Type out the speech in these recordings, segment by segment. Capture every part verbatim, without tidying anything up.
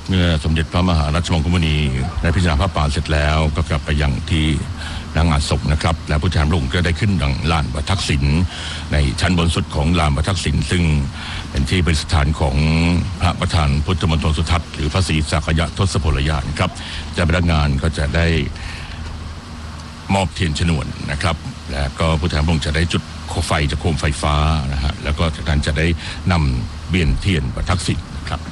เมื่อสมเด็จพระมหาราชวงศ์กุมารได้พิจารณาพระป่าเสร็จแล้วก็กลับไปยังที่หน้างานศพนะครับและผู้แทนพระองค์ก็ได้ขึ้นดังลานประทักษิณในชั้นบนสุดของลานประทักษิณซึ่งเป็นที่ประดิษฐานของพระประธานพุทธมณฑลสุทัศน์หรือพระศรีสักยะทศพลยานครับเจ้าพนักงานก็จะได้มอบเทียนชนวนนะครับและก็ผู้แทนพระองค์จะได้จุดโคมไฟจากโคมไฟฟ้านะฮะแล้วก็จากนั้นจะได้นำเบียนเทียนประทักษิณครับ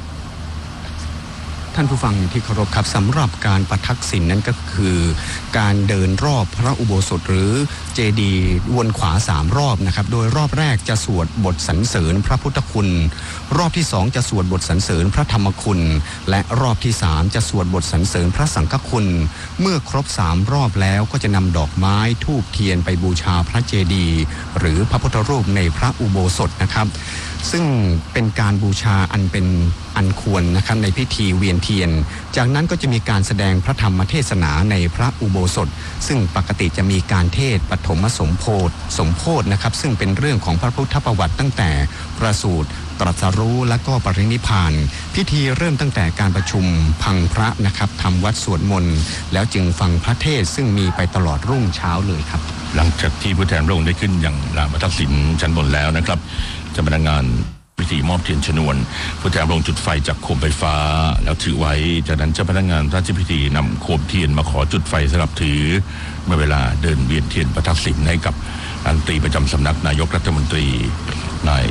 ท่านผู้ฟังที่เคารพครับสำหรับการประทักษิณนั้นก็คือการเดินรอบพระอุโบสถหรือเจดีย์วนขวาสามรอบนะครับโดยรอบแรกจะสวดบทสรรเสริญพระพุทธคุณรอบที่สองจะสวดบทสรรเสริญพระธรรมคุณและรอบที่สามจะสวดบทสรรเสริญพระสังฆคุณเมื่อครบสามรอบแล้วก็จะนำดอกไม้ธูปเทียนไปบูชาพระเจดีย์หรือพระพุทธรูปในพระอุโบสถนะครับซึ่งเป็นการบูชาอันเป็นอันควรนะครับในพิธีเวียนเทียนจากนั้นก็จะมีการแสดงพระธรรมเทศนาในพระอุโบสถซึ่งปกติจะมีการเทศน์ปฐมสมโภชสมโภชนะครับซึ่งเป็นเรื่องของพระพุทธประวัติตั้งแต่ประสูติตรัสรู้และก็ปรินิพพานพิธีเริ่มตั้งแต่การประชุมพังพระนะครับทำวัดสวดมนต์แล้วจึงฟังพระเทศน์ซึ่งมีไปตลอดรุ่งเช้าเลยครับหลังจากที่ผู้แทนพระองค์ได้ขึ้นอย่างลานประทักษิณชั้นบนแล้วนะครับเจ้าพนักงานพิธีมอบเทียนชนวนผู้แทนพระองค์จุดไฟจากโคมไฟฟ้าแล้วถือไว้จากนั้นเจ้าพนักงานราชพิธีนำโคมเทียนมาขอจุดไฟสำหรับถือเมื่อเวลาเดินเวียนเทียนประทักษิณให้กับรัฐมนตรีประจำสำนักนายกรัฐมนตรีนาย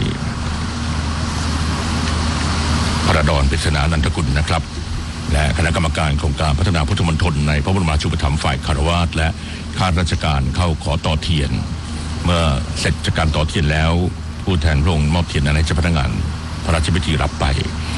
พระดอนปริศนานันทกุลนะครับและคณะกรรมการโครงการพัฒนาพุทธมณฑลในพระบรมราชูปถัมภ์ฝ่ายคารวาสและข้าราชการเข้าขอต่อเทียนเมื่อเสร็จจากการต่อเทียนแล้วผู้แทนพระองค์มอบเทียนนั้นให้เจ้าพนักงานพระราชพิธีรับไป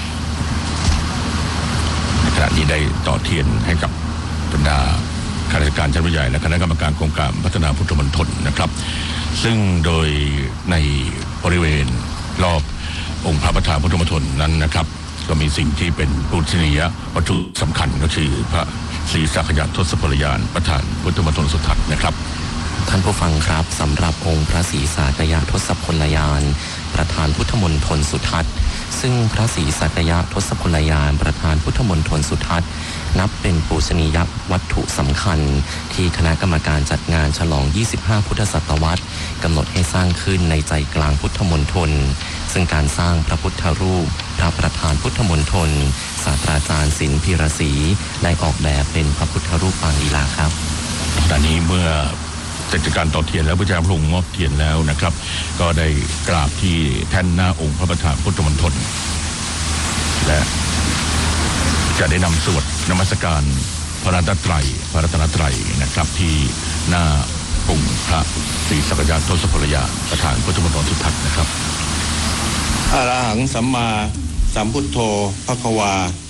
ในขณะนี้ได้ต่อเทียนให้กับบรรดาข้าราชการชั้นผู้ใหญ่และคณะกรรมการโครงการพัฒนาพุทธมณฑลนะครับซึ่งโดยในบริเวณรอบองค์พระประธานพุทธมณฑลนั้นนะครับก็มีสิ่งที่เป็นปูชนียวัตถุสำคัญก็คือพระศรีสักยะทศพลยานประธานพุทธมณฑลสุทัศน์นะครับท่านผู้ฟังครับสำหรับองค์พระศรีสักยะทศพลยานประธานพุทธมณฑลสุทัศน์ซึ่งพระศรีสักยะทศพลยานประธานพุทธมณฑลสุทัศน์นับเป็นปูชนียวัตถุสำคัญที่คณะกรรมการจัดงานฉลองยี่สิบห้าพุทธศตวรรษกำหนดให้สร้างขึ้นในใจกลางพุทธมณฑลซึ่งการสร้างพระพุทธรูปพระประธานพุทธมณฑลศาสตราจารย์ศิลป์พีระศรีได้ออกแบบเป็นพระพุทธรูปปางลีลาครับตอนนี้เมื่อเสร็จจากการต่อเทียนแล้วพระเจ้าพระองค์มอบเทียนแล้วนะครับก็ได้กราบที่แท่นหน้าองค์พระประธานพุทธมณฑลและจะได้นำสวดนมัสการพระรัตนตรัยพระรัตนตรัยนะครับที่หน้าองค์พระศรีสักยะทศพลยานประธานพุทธมณฑลสุทัศน์นะครับอะระหังสัมมาสัมพุทโธภควา